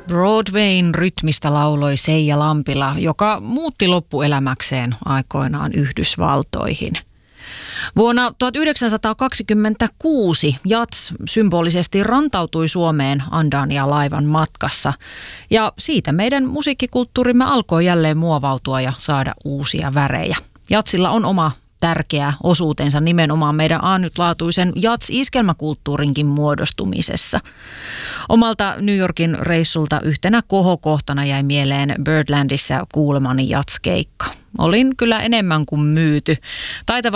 Broadwayn rytmistä lauloi Seija Lampila, joka muutti loppuelämäkseen aikoinaan Yhdysvaltoihin. Vuonna 1926 jats symbolisesti rantautui Suomeen Andania-laivan matkassa ja siitä meidän musiikkikulttuurimme alkoi jälleen muovautua ja saada uusia värejä. Jatsilla on oma tärkeä osuutensa nimenomaan meidän ainutlaatuisen jats-iskelmäkulttuurinkin muodostumisessa. Omalta New Yorkin reissulta yhtenä kohokohtana jäi mieleen Birdlandissa kuulemani jats-keikka. Olin kyllä enemmän kuin myyty. Taitava